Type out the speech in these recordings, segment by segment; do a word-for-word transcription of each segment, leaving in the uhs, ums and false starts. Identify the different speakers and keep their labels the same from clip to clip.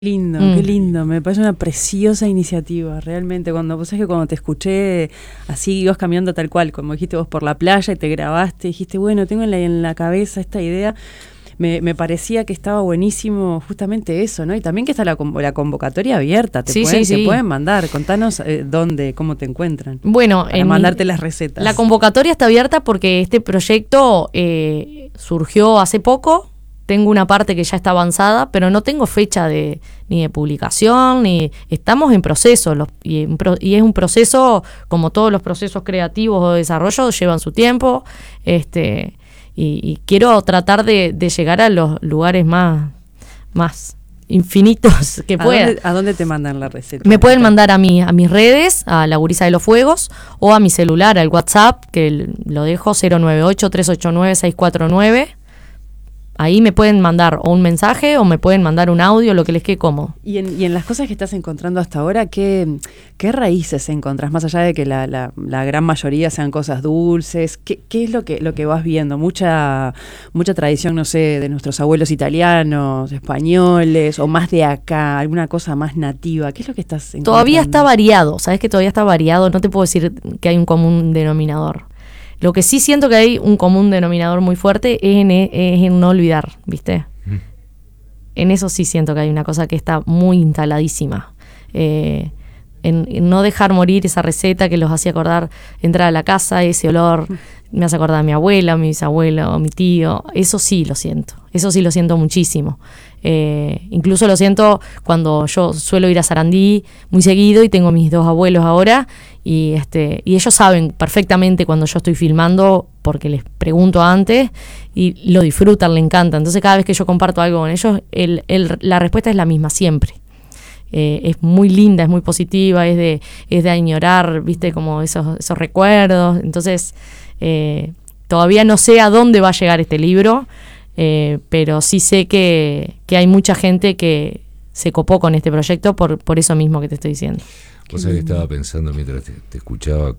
Speaker 1: Lindo,
Speaker 2: Mm.
Speaker 1: qué lindo, me parece una preciosa iniciativa, realmente. Cuando vos sabés que cuando te escuché así, ibas caminando tal cual, como dijiste vos, por la playa y te grabaste, dijiste, bueno, tengo en la, en la cabeza esta idea, me, me parecía que estaba buenísimo justamente eso, ¿no? Y también que está la, conv- la convocatoria abierta, te,
Speaker 2: Sí,
Speaker 1: pueden,
Speaker 2: sí,
Speaker 1: te
Speaker 2: sí.
Speaker 1: pueden mandar, contanos eh, dónde, cómo te encuentran,
Speaker 2: Bueno,
Speaker 1: para
Speaker 2: en
Speaker 1: mandarte
Speaker 2: mi-
Speaker 1: las recetas.
Speaker 2: la convocatoria está abierta porque este proyecto eh, surgió hace poco. Tengo una parte que ya está avanzada, pero no tengo fecha de ni de publicación, ni estamos en proceso. Los, y, en pro- y es un proceso, como todos los procesos creativos o de desarrollo, llevan su tiempo. Este, y, y quiero tratar de, de llegar a los lugares más, más infinitos que
Speaker 1: ¿A
Speaker 2: pueda.
Speaker 1: dónde, ¿A dónde te mandan la receta?
Speaker 2: Me pueden mandar a mí, a mis redes, a La Gurisa de los Fuegos, o a mi celular, al WhatsApp, que l- lo dejo cero nueve ocho, tres ocho nueve, seis cuatro nueve. Ahí me pueden mandar o un mensaje o me pueden mandar un audio, lo que les quede cómodo.
Speaker 1: Y en, y en las cosas que estás encontrando hasta ahora, ¿qué, qué raíces encontrás? Más allá de que la, la, la gran mayoría sean cosas dulces, ¿qué, qué es lo que, lo que vas viendo? Mucha, mucha tradición, no sé, de nuestros abuelos italianos, españoles, o más de acá, alguna cosa más nativa. ¿Qué es lo que estás encontrando?
Speaker 2: Todavía está variado, ¿sabes que todavía está variado? No te puedo decir que hay un común denominador. Lo que sí siento que hay un común denominador muy fuerte es en, es en no olvidar, ¿viste?
Speaker 3: Mm.
Speaker 2: En eso sí siento que hay una cosa que está muy instaladísima. Eh, en, en no dejar morir esa receta que los hacía acordar entrar a la casa, ese olor, me hace acordar a mi abuela, a mi bisabuelo, a mi tío. Eso sí lo siento, eso sí lo siento muchísimo. Eh, incluso lo siento cuando yo suelo ir a Sarandí muy seguido y tengo mis dos abuelos ahora y este y ellos saben perfectamente cuando yo estoy filmando porque les pregunto antes y lo disfrutan, le encanta. Entonces cada vez que yo comparto algo con ellos, el, el, la respuesta es la misma siempre. Eh, es muy linda, es muy positiva, es de, es de añorar, viste, como esos, esos recuerdos. Entonces eh, todavía no sé a dónde va a llegar este libro. Eh, pero sí sé que, que hay mucha gente que se copó con este proyecto por, por eso mismo que te estoy diciendo.
Speaker 3: Vos sabés que estaba pensando mientras te, te escuchaba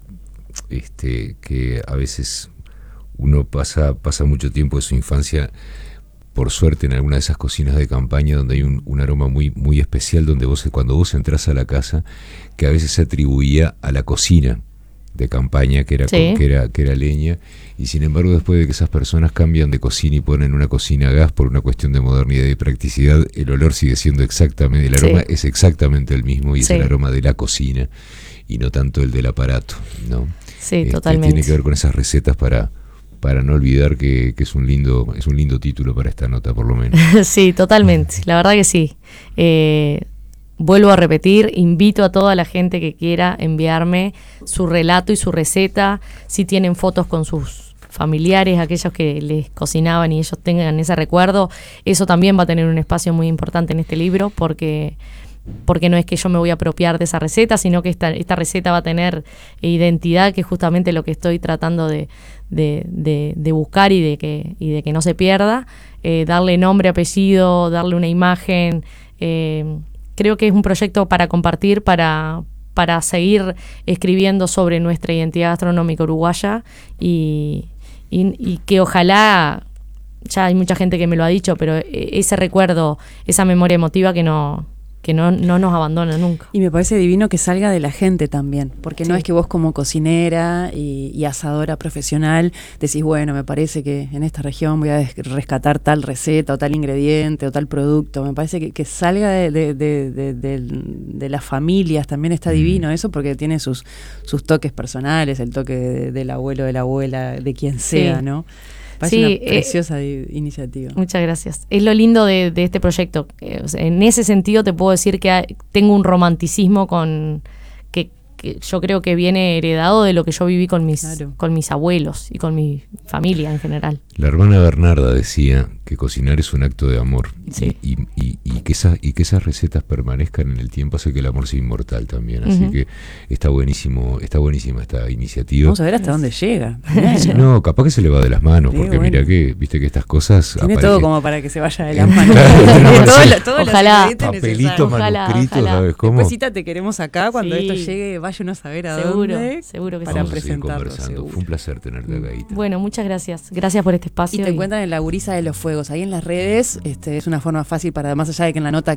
Speaker 3: este, que a veces uno pasa, pasa mucho tiempo de su infancia, por suerte, en alguna de esas cocinas de campaña donde hay un, un aroma muy, muy especial, donde vos, cuando vos entras a la casa, que a veces se atribuía a la cocina de campaña, que era,
Speaker 2: Sí.
Speaker 3: con, que era que era leña, y sin embargo después de que esas personas cambian de cocina y ponen una cocina a gas por una cuestión de modernidad y practicidad, el olor sigue siendo exactamente, el aroma
Speaker 2: Sí.
Speaker 3: es exactamente el mismo y
Speaker 2: Sí.
Speaker 3: es el aroma de la cocina y no tanto el del aparato, ¿no?
Speaker 2: Sí,
Speaker 3: Este,
Speaker 2: totalmente.
Speaker 3: tiene que ver con esas recetas para para no olvidar que, que es un lindo es un lindo título para esta nota, por lo menos.
Speaker 2: Sí, totalmente, la verdad que sí. Eh, vuelvo a repetir, invito a toda la gente que quiera enviarme su relato y su receta, si tienen fotos con sus familiares, aquellos que les cocinaban y ellos tengan ese recuerdo, eso también va a tener un espacio muy importante en este libro, porque porque no es que yo me voy a apropiar de esa receta, sino que esta, esta receta va a tener identidad, que es justamente lo que estoy tratando de, de, de, de buscar y de que, y de que no se pierda, eh, darle nombre, apellido, darle una imagen. Eh, creo que es un proyecto para compartir, para, para seguir escribiendo sobre nuestra identidad gastronómica uruguaya y, y, y que ojalá, ya hay mucha gente que me lo ha dicho, pero ese recuerdo, esa memoria emotiva que no... que no, no nos abandona nunca.
Speaker 1: Y me parece divino que salga de la gente también, porque no
Speaker 2: Sí.
Speaker 1: es que vos como cocinera y, y asadora profesional decís, bueno, me parece que en esta región voy a des- rescatar tal receta o tal ingrediente o tal producto. Me parece que, que salga de, de, de, de, de, de las familias, también está divino eso, porque tiene sus, sus toques personales, el toque de, del abuelo, de la abuela, de quien sea,
Speaker 2: Sí.
Speaker 1: ¿no? Parece
Speaker 2: Sí,
Speaker 1: una
Speaker 2: eh,
Speaker 1: preciosa di- iniciativa.
Speaker 2: Muchas gracias. Es lo lindo de, de este proyecto. Eh, o sea, en ese sentido te puedo decir que hay- tengo un romanticismo con que, que yo creo que viene heredado de lo que yo viví con mis,
Speaker 1: Claro.
Speaker 2: con mis abuelos y con mi familia en general.
Speaker 3: La hermana Bernarda decía que cocinar es un acto de amor.
Speaker 2: Sí.
Speaker 3: y, y, y, y que esas, y que esas recetas permanezcan en el tiempo hace que el amor sea inmortal también. Así
Speaker 2: Ujú.
Speaker 3: que está buenísimo, está buenísima esta iniciativa.
Speaker 1: Vamos a ver hasta dónde llega.
Speaker 3: No, capaz que se le va de las manos,
Speaker 1: Sí,
Speaker 3: porque
Speaker 1: bueno.
Speaker 3: mira que, viste que estas cosas
Speaker 1: Tiene
Speaker 3: apare-
Speaker 1: todo como para que se vaya de las
Speaker 2: Sí.
Speaker 1: manos.
Speaker 3: Claro,
Speaker 1: Tiene
Speaker 3: tenemos
Speaker 1: todo
Speaker 3: así,
Speaker 1: lo- todos los
Speaker 2: ojalá.
Speaker 1: ingredientes
Speaker 3: papelitos,
Speaker 1: necesarios.
Speaker 2: Ojalá,
Speaker 3: manuscritos,
Speaker 2: ojalá.
Speaker 3: ¿sabes cómo?
Speaker 1: Despuésita te queremos acá cuando
Speaker 2: Sí.
Speaker 1: esto llegue, vaya uno a saber a
Speaker 2: Seguro,
Speaker 1: dónde
Speaker 2: seguro que
Speaker 1: para
Speaker 3: Vamos a seguir
Speaker 1: presentarlo.
Speaker 3: conversando.
Speaker 1: seguro.
Speaker 3: Fue un placer tenerte acá, Ita.
Speaker 2: Bueno, muchas gracias. Gracias por este
Speaker 1: Y
Speaker 2: espacio.
Speaker 1: te encuentran en La Gurisa de los Fuegos, ahí en las redes. Este, es una forma fácil para, más allá de que en la nota